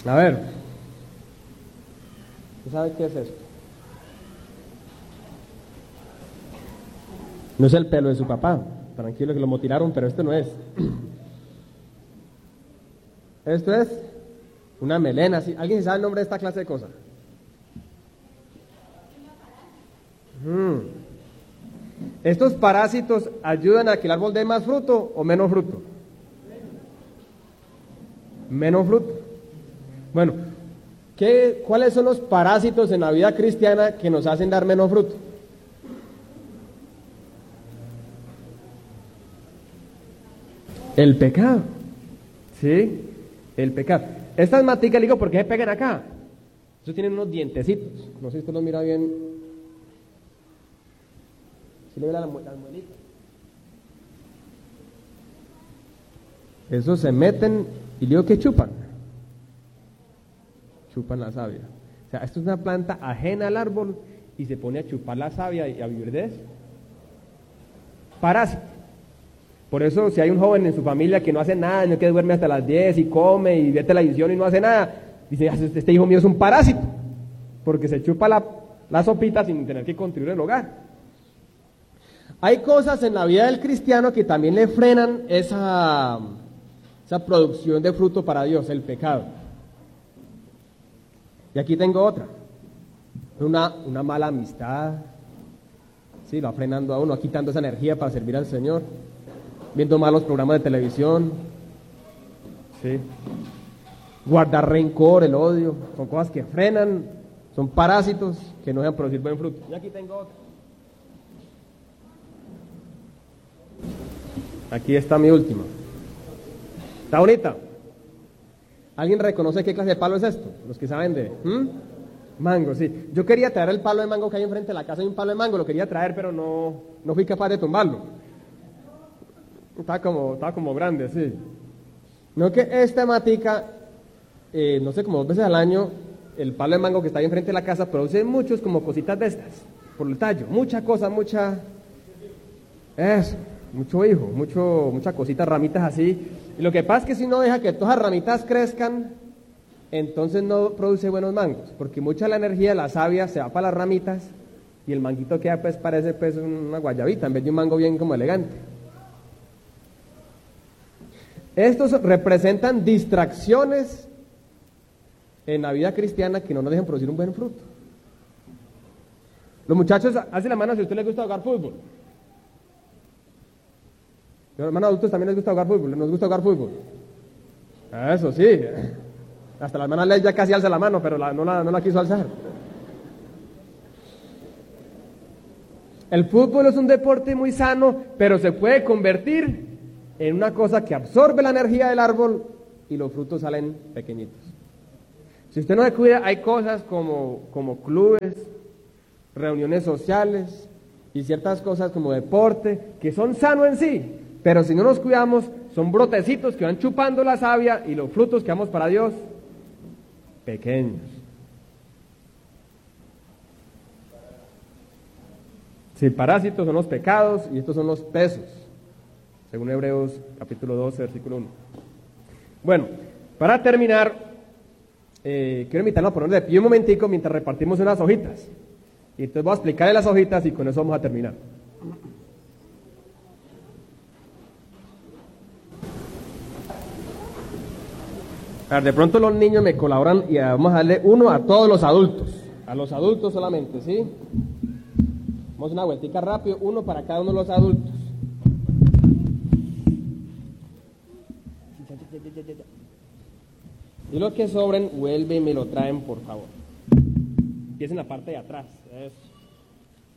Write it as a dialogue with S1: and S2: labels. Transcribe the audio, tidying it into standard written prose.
S1: A ver, ¿usted sabe qué es esto? No es el pelo de su papá, tranquilo que lo mutilaron, pero esto no es. Esto es una melena. ¿Sí? ¿Alguien sabe el nombre de esta clase de cosas? ¿Estos parásitos ayudan a que el árbol dé más fruto o menos fruto? Menos fruto. Bueno, ¿cuáles son los parásitos en la vida cristiana que nos hacen dar menos fruto? El pecado. ¿Sí? El pecado. Estas maticas, digo, ¿por qué se pegan acá? Estos tienen unos dientecitos. No sé si usted los mira bien. ¿Sí le ve las muelitas? Esos se meten y digo que chupan. Chupan la savia. O sea, esto es una planta ajena al árbol y se pone a chupar la savia y a vivir de eso. Parásito. Por eso, si hay un joven en su familia que no hace nada, no que duerme hasta las 10 y come y ve televisión y no hace nada, dice, este hijo mío es un parásito, porque se chupa la sopita sin tener que contribuir el hogar. Hay cosas en la vida del cristiano que también le frenan esa producción de fruto para Dios, el pecado. Y aquí tengo otra, una mala amistad, sí, lo va frenando a uno, va quitando esa energía para servir al Señor. Viendo malos programas de televisión, ¿sí? Guardar rencor, el odio, son cosas que frenan, son parásitos que no dejan producir buen fruto. Y aquí tengo otra. Aquí está mi última. ¿Está bonita? ¿Alguien reconoce qué clase de palo es esto? Los que saben de... Mango, sí. Yo quería traer el palo de mango que hay enfrente de la casa, hay un palo de mango, lo quería traer, pero no fui capaz de tumbarlo. Está como grande, sí. No que esta matica, no sé, como 2 veces al año, el palo de mango que está ahí enfrente de la casa produce muchos como cositas de estas, por el tallo, mucha cosa, eso, mucho hijo, muchas cositas, ramitas así. Y lo que pasa es que si no deja que todas las ramitas crezcan, entonces no produce buenos mangos, porque mucha de la energía de la savia se va para las ramitas y el manguito queda pues parece pues una guayabita en vez de un mango bien como elegante. Estos representan distracciones en la vida cristiana que no nos dejan producir un buen fruto. Los muchachos, hacen la mano si a usted les gusta jugar fútbol. Los hermanos adultos también les gusta jugar fútbol, nos gusta jugar fútbol. Eso sí. Hasta la hermana Ley ya casi alza la mano, pero no la quiso alzar. El fútbol es un deporte muy sano, pero se puede convertir en una cosa que absorbe la energía del árbol y los frutos salen pequeñitos. Si usted no se cuida, hay cosas como clubes, reuniones sociales y ciertas cosas como deporte que son sanos en sí, pero si no nos cuidamos, son brotecitos que van chupando la savia y los frutos que damos para Dios, pequeños. Si parásitos son los pecados y estos son los pesos, según Hebreos capítulo 12, versículo 1. Bueno, para terminar, quiero invitarlos a poner de pie un momentico mientras repartimos unas hojitas. Y entonces voy a explicarles las hojitas y con eso vamos a terminar. A ver, de pronto los niños me colaboran y vamos a darle uno a todos los adultos. A los adultos solamente, ¿sí? Vamos una vueltica rápido, uno para cada uno de los adultos. Y los que sobren, vuelven y me lo traen, por favor. Empiecen la parte de atrás. Eso.